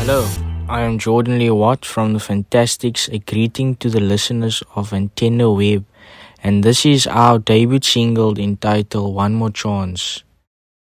Hello, I am Jordan Lee Watt from the Fantastics, a greeting to the listeners of Antenna Web, and this is our debut single entitled One More Chance.